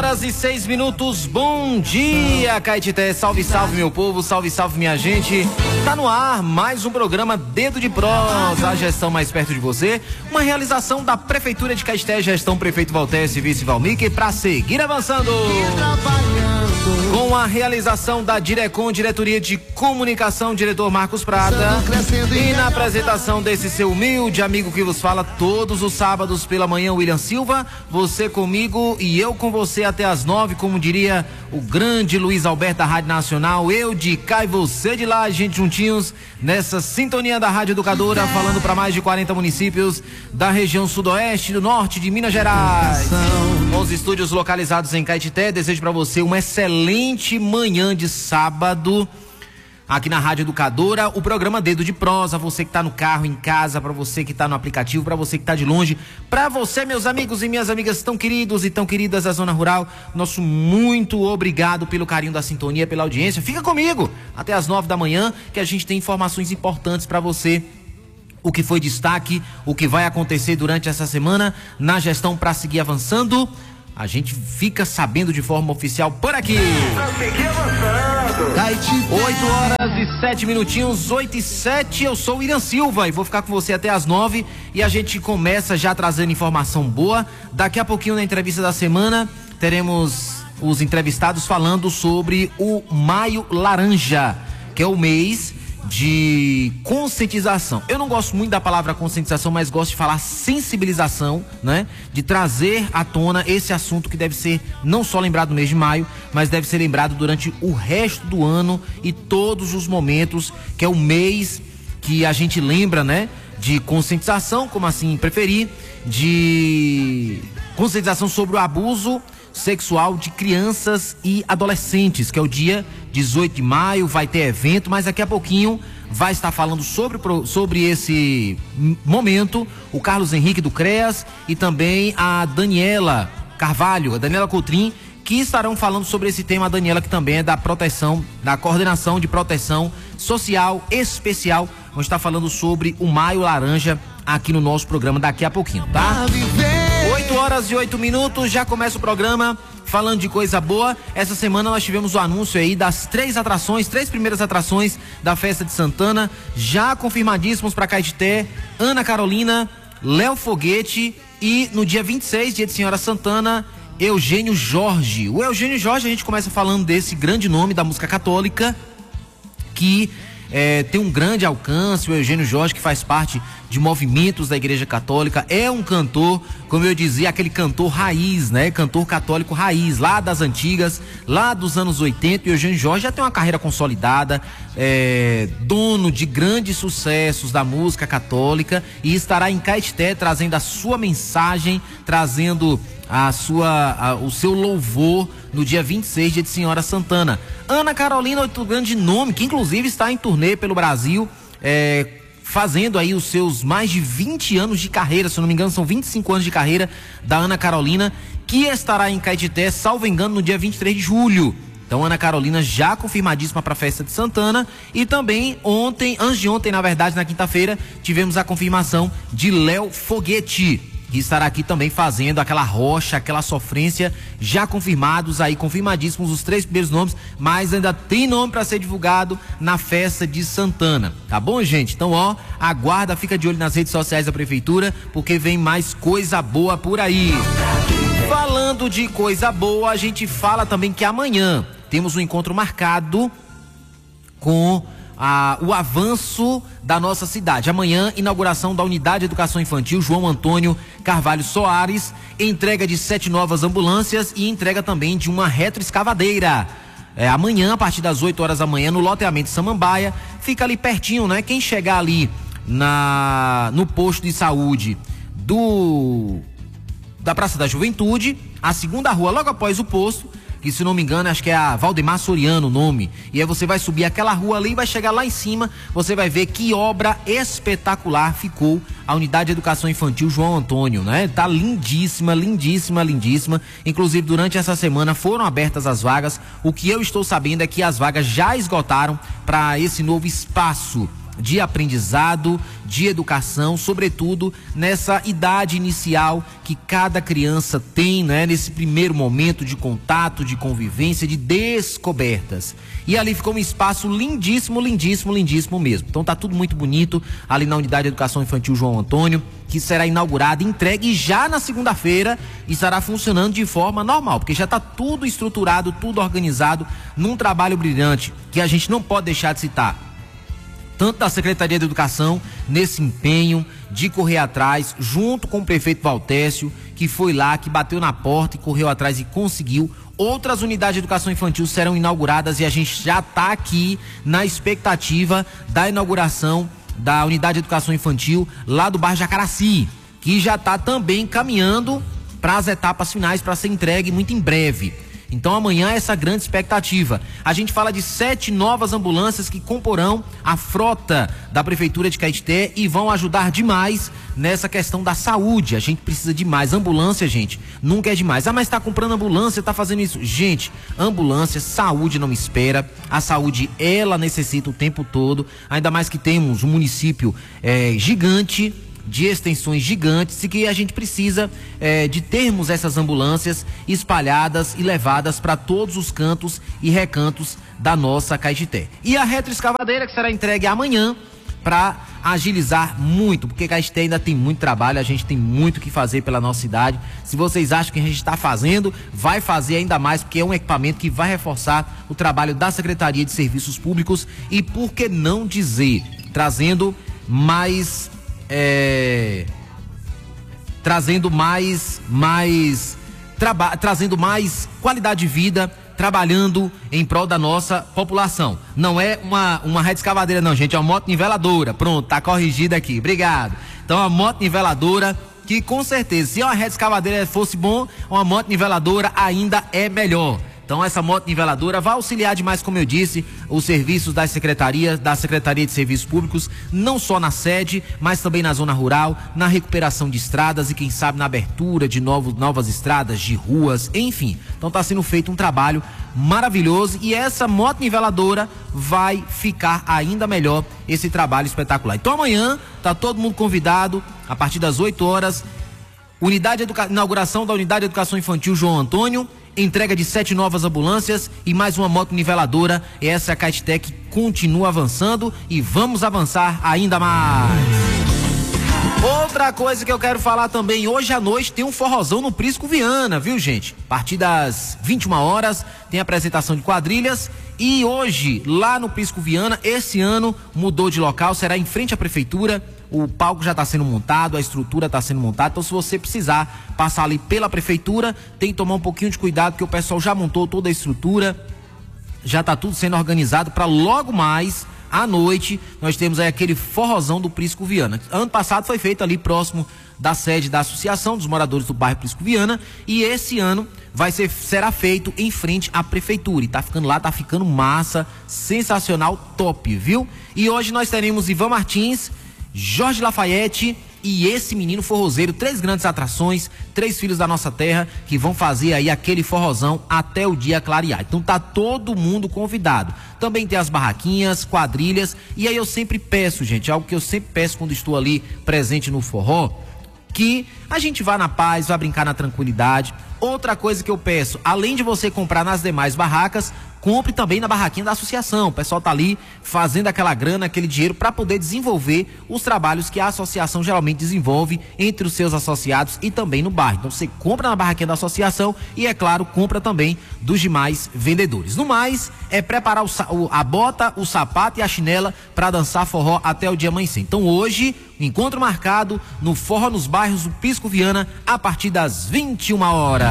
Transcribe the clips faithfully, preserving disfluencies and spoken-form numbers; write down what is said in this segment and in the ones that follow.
horas e seis minutos, bom dia, Caetité, salve, salve meu povo, salve, salve minha gente. Tá no ar mais um programa Dedo de Prosa, a gestão mais perto de você, uma realização da Prefeitura de Caetité, gestão Prefeito Valtércio e Vice Valmir, para seguir avançando. Com a realização da Direcom, Diretoria de Comunicação, diretor Marcos Prata, e na apresentação desse seu humilde amigo que vos fala todos os sábados pela manhã, William Silva, você comigo e eu com você até as nove, como diria o grande Luiz Alberto da Rádio Nacional, eu de cá e você de lá, a gente juntinhos nessa sintonia da Rádio Educadora, falando para mais de quarenta municípios da região sudoeste, do norte de Minas Gerais. Com os estúdios localizados em Caetité, desejo para você uma excelente manhã de sábado aqui na Rádio Educadora, o programa Dedo de Prosa, você que tá no carro, em casa, para você que tá no aplicativo, para você que tá de longe, para você, meus amigos e minhas amigas tão queridos e tão queridas da Zona Rural, nosso muito obrigado pelo carinho da sintonia, pela audiência. Fica comigo até as nove da manhã, que a gente tem informações importantes para você. O que foi destaque, o que vai acontecer durante essa semana na gestão para seguir avançando. A gente fica sabendo de forma oficial por aqui. oito horas e sete minutinhos, oito e sete. Eu sou o William Silva e vou ficar com você até as nove. E a gente começa já trazendo informação boa. Daqui a pouquinho, na entrevista da semana, teremos os entrevistados falando sobre o Maio Laranja, que é o mês de conscientização. Eu não gosto muito da palavra conscientização, mas gosto de falar sensibilização, né? De trazer à tona esse assunto que deve ser não só lembrado no mês de maio, mas deve ser lembrado durante o resto do ano e todos os momentos, que é o mês que a gente lembra, né? De conscientização, como assim preferir, de conscientização sobre o abuso sexual de crianças e adolescentes, que é o dia dezoito de maio, vai ter evento, mas daqui a pouquinho vai estar falando sobre, sobre esse momento o Carlos Henrique do CREAS e também a Daniela Carvalho, a Daniela Coutrin, que estarão falando sobre esse tema. A Daniela, que também é da proteção, da coordenação de proteção social especial, vamos estar falando sobre o Maio Laranja aqui no nosso programa daqui a pouquinho, tá? oito horas e oito minutos, já começa o programa falando de coisa boa. Essa semana nós tivemos o anúncio aí das três atrações, três primeiras atrações da Festa de Santana, já confirmadíssimos para Caetité: Ana Carolina, Léo Foguete e no dia vinte e seis, dia de Senhora Santana, Eugênio Jorge. O Eugênio Jorge, a gente começa falando desse grande nome da música católica, que É, tem um grande alcance. O Eugênio Jorge, que faz parte de movimentos da Igreja Católica, é um cantor, como eu dizia, aquele cantor raiz, né? Cantor católico raiz, lá das antigas, lá dos anos oitenta. E o Eugênio Jorge já tem uma carreira consolidada, é, dono de grandes sucessos da música católica, e estará em Caetité trazendo a sua mensagem, trazendo a sua, a, o seu louvor no dia vinte e seis, dia de Senhora Santana. Ana Carolina, outro grande nome, que inclusive está em turnê pelo Brasil, é, fazendo aí os seus mais de vinte anos de carreira, se eu não me engano são vinte e cinco anos de carreira da Ana Carolina, que estará em Caetité, salvo engano, no dia vinte e três de julho. Então, Ana Carolina já confirmadíssima para a Festa de Santana. E também ontem, antes de ontem, na verdade, na quinta-feira, tivemos a confirmação de Léo Foguete, que estará aqui também fazendo aquela rocha, aquela sofrência, já confirmados aí, confirmadíssimos os três primeiros nomes, mas ainda tem nome para ser divulgado na Festa de Santana, tá bom, gente? Então, ó, aguarda, fica de olho nas redes sociais da Prefeitura, porque vem mais coisa boa por aí. Falando de coisa boa, a gente fala também que amanhã temos um encontro marcado com Ah, o avanço da nossa cidade. Amanhã, inauguração da Unidade de Educação Infantil João Antônio Carvalho Soares, entrega de sete novas ambulâncias e entrega também de uma retroescavadeira. É, amanhã, a partir das oito horas da manhã, no loteamento Samambaia, fica ali pertinho, né? Quem chegar ali na, no posto de saúde do da Praça da Juventude, a segunda rua logo após o posto, que se não me engano acho que é a Valdemar Soriano o nome, e aí você vai subir aquela rua ali e vai chegar lá em cima, você vai ver que obra espetacular ficou a Unidade de Educação Infantil João Antônio, né? Tá lindíssima, lindíssima, lindíssima. Inclusive durante essa semana foram abertas as vagas. O que eu estou sabendo é que as vagas já esgotaram para esse novo espaço de aprendizado, de educação, sobretudo nessa idade inicial que cada criança tem, né? Nesse primeiro momento de contato, de convivência, de descobertas. E ali ficou um espaço lindíssimo, lindíssimo, lindíssimo mesmo. Então tá tudo muito bonito ali na Unidade de Educação Infantil João Antônio, que será inaugurada, entregue já na segunda-feira e estará funcionando de forma normal, porque já está tudo estruturado, tudo organizado, num trabalho brilhante que a gente não pode deixar de citar. Tanto da Secretaria de Educação, nesse empenho de correr atrás, junto com o prefeito Valtécio, que foi lá, que bateu na porta e correu atrás e conseguiu. Outras unidades de educação infantil serão inauguradas e a gente já está aqui na expectativa da inauguração da unidade de educação infantil lá do bairro Jacaraci, que já está também caminhando para as etapas finais para ser entregue muito em breve. Então amanhã essa grande expectativa. A gente fala de sete novas ambulâncias que comporão a frota da Prefeitura de Caetité e vão ajudar demais nessa questão da saúde. A gente precisa de mais ambulância, gente. Nunca é demais. Ah, mas tá comprando ambulância, tá fazendo isso. Gente, ambulância, saúde não espera. A saúde, ela necessita o tempo todo. Ainda mais que temos um município é, gigante, de extensões gigantes, e que a gente precisa é, de termos essas ambulâncias espalhadas e levadas para todos os cantos e recantos da nossa Caetité. E a retroescavadeira que será entregue amanhã para agilizar muito, porque Caetité ainda tem muito trabalho, a gente tem muito o que fazer pela nossa cidade. Se vocês acham que a gente está fazendo, vai fazer ainda mais, porque é um equipamento que vai reforçar o trabalho da Secretaria de Serviços Públicos e, por que não dizer, trazendo mais... É, trazendo mais, mais traba, trazendo mais qualidade de vida, trabalhando em prol da nossa população. Não é uma, uma rede escavadeira não, gente, é uma moto niveladora. Pronto, tá corrigido aqui, obrigado. Então, a moto niveladora que, com certeza, se uma rede escavadeira fosse bom, uma moto niveladora ainda é melhor. Então essa moto niveladora vai auxiliar demais, como eu disse, os serviços das secretarias, da Secretaria de Serviços Públicos, não só na sede, mas também na zona rural, na recuperação de estradas e quem sabe na abertura de novos, novas estradas, de ruas, enfim. Então está sendo feito um trabalho maravilhoso e essa moto niveladora vai ficar ainda melhor esse trabalho espetacular. Então amanhã tá todo mundo convidado, a partir das oito horas, unidade educa... inauguração da Unidade de Educação Infantil João Antônio, entrega de sete novas ambulâncias e mais uma moto niveladora. Essa é a Caetité que continua avançando e vamos avançar ainda mais. Outra coisa que eu quero falar também, hoje à noite tem um forrozão no Prisco Viana, viu, gente? A partir das vinte e uma horas tem apresentação de quadrilhas e hoje lá no Prisco Viana, esse ano mudou de local, será em frente à prefeitura. O palco já está sendo montado, a estrutura está sendo montada, então se você precisar passar ali pela prefeitura, tem que tomar um pouquinho de cuidado, porque o pessoal já montou toda a estrutura, já está tudo sendo organizado para logo mais à noite nós temos aí aquele forrozão do Prisco Viana. Ano passado foi feito ali próximo da sede da Associação dos Moradores do Bairro Prisco Viana e esse ano vai ser, será feito em frente à prefeitura e tá ficando lá, tá ficando massa, sensacional, top, viu? E hoje nós teremos Ivan Martins, Jorge Lafayette e esse menino forrozeiro, três grandes atrações, três filhos da nossa terra que vão fazer aí aquele forrozão até o dia clarear. Então tá todo mundo convidado. Também tem as barraquinhas, quadrilhas e aí eu sempre peço, gente, algo que eu sempre peço quando estou ali presente no forró, que a gente vá na paz, vá brincar na tranquilidade. Outra coisa que eu peço, além de você comprar nas demais barracas, compre também na barraquinha da associação. O pessoal tá ali fazendo aquela grana, aquele dinheiro para poder desenvolver os trabalhos que a associação geralmente desenvolve entre os seus associados e também no bairro. Então você compra na barraquinha da associação e, é claro, compra também dos demais vendedores. No mais, é preparar o, a bota, o sapato e a chinela para dançar forró até o dia amanhecer. Então hoje, encontro marcado no Forró nos Bairros do Prisco Viana a partir das vinte e uma horas.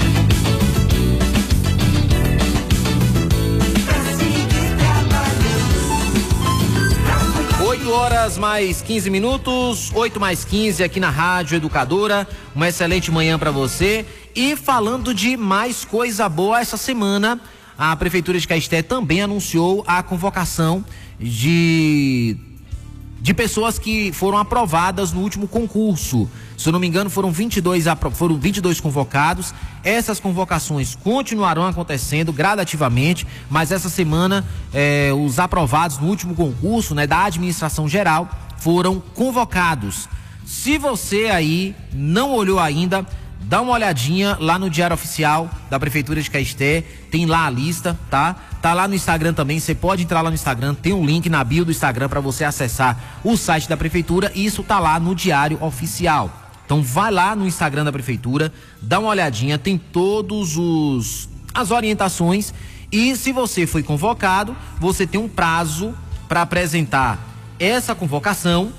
oito horas mais quinze minutos, oito mais quinze aqui na Rádio Educadora. Uma excelente manhã para você. E falando de mais coisa boa, essa semana a Prefeitura de Caetité também anunciou a convocação de de pessoas que foram aprovadas no último concurso. Se eu não me engano, foram vinte e dois, foram vinte e dois convocados. Essas convocações continuarão acontecendo gradativamente, mas essa semana eh, os aprovados no último concurso, né, da administração geral foram convocados. Se você aí não olhou ainda, dá uma olhadinha lá no Diário Oficial da Prefeitura de Caeté, tem lá a lista, tá? Tá lá no Instagram também, você pode entrar lá no Instagram, tem um link na bio do Instagram para você acessar o site da Prefeitura, e isso tá lá no Diário Oficial. Então vai lá no Instagram da Prefeitura, dá uma olhadinha, tem todos os as orientações, e se você foi convocado, você tem um prazo para apresentar essa convocação,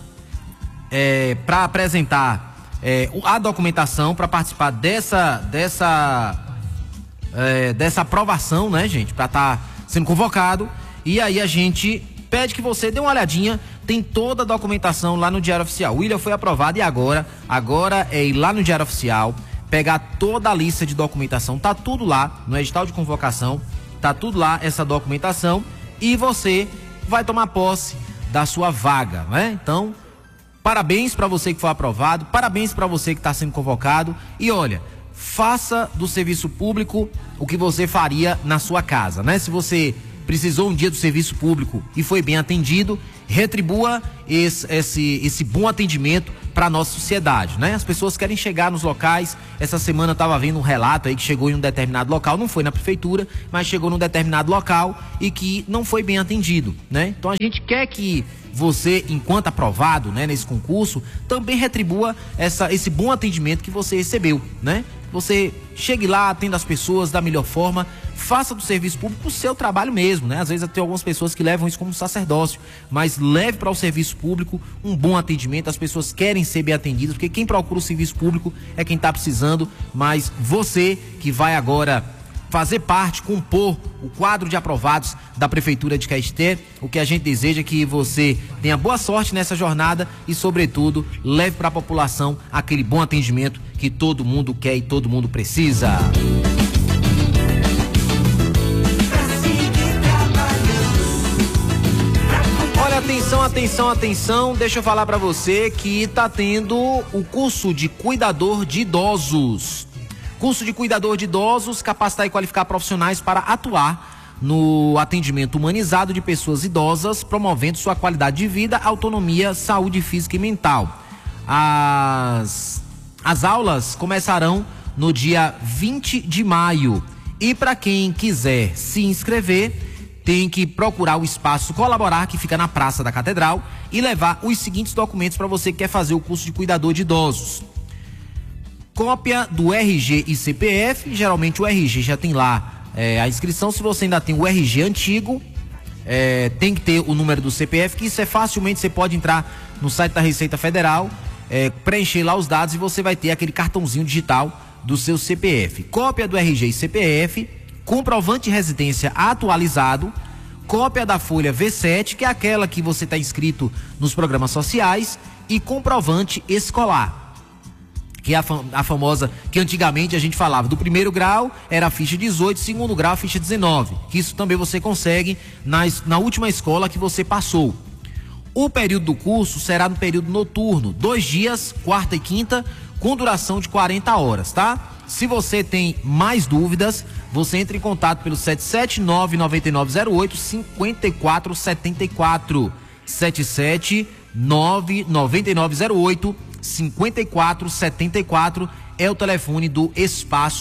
é, para apresentar É, a documentação para participar dessa dessa é, dessa aprovação, né, gente, para estar tá sendo convocado. E aí a gente pede que você dê uma olhadinha, tem toda a documentação lá no Diário Oficial. O William foi aprovado, e agora agora é ir lá no Diário Oficial, pegar toda a lista de documentação, tá tudo lá no edital de convocação, tá tudo lá, essa documentação, e você vai tomar posse da sua vaga, né? Então, parabéns para você que foi aprovado, parabéns para você que está sendo convocado, e olha, faça do serviço público o que você faria na sua casa, né? Se você precisou um dia do serviço público e foi bem atendido, retribua esse, esse, esse bom atendimento para a nossa sociedade, né? As pessoas querem chegar nos locais. Essa semana eu estava vendo um relato aí que chegou em um determinado local, não foi na prefeitura, mas chegou num determinado local e que não foi bem atendido, né? Então a gente quer que você, enquanto aprovado, né, nesse concurso, também retribua essa, esse bom atendimento que você recebeu, né? Você chegue lá, atenda as pessoas da melhor forma, faça do serviço público o seu trabalho mesmo, né? Às vezes tem algumas pessoas que levam isso como sacerdócio, mas leve para o serviço público um bom atendimento. As pessoas querem ser bem atendidas, porque quem procura o serviço público é quem está precisando, mas você que vai agora fazer parte, compor o quadro de aprovados da Prefeitura de Caeté, o que a gente deseja é que você tenha boa sorte nessa jornada e, sobretudo, leve para a população aquele bom atendimento que todo mundo quer e todo mundo precisa. Olha, atenção, atenção, atenção, deixa eu falar para você que tá tendo o curso de cuidador de idosos. Curso de cuidador de idosos, capacitar e qualificar profissionais para atuar no atendimento humanizado de pessoas idosas, promovendo sua qualidade de vida, autonomia, saúde física e mental. As, as aulas começarão no dia vinte de maio. E para quem quiser se inscrever, tem que procurar o espaço Colaborar, que fica na Praça da Catedral, e levar os seguintes documentos para você que quer fazer o curso de cuidador de idosos. Cópia do R G e C P F, geralmente o R G já tem lá é, a inscrição. Se você ainda tem o R G antigo, é, tem que ter o número do C P F, que isso é facilmente, você pode entrar no site da Receita Federal, é, preencher lá os dados e você vai ter aquele cartãozinho digital do seu C P F. Cópia do R G e C P F, comprovante de residência atualizado, cópia da folha V sete, que é aquela que você está inscrito nos programas sociais, e comprovante escolar, que é a, fam a famosa, que antigamente a gente falava do primeiro grau, era a ficha dezoito, segundo grau a ficha dezenove, que isso também você consegue nas, na última escola que você passou. O período do curso será no período noturno, dois dias, quarta e quinta, com duração de quarenta horas, tá? Se você tem mais dúvidas, você entra em contato pelo sete sete nove nove nove zero oito cinco quatro sete quatro, sete sete nove nove nove zero oito cinco quatro sete quatro, é o telefone do Espaço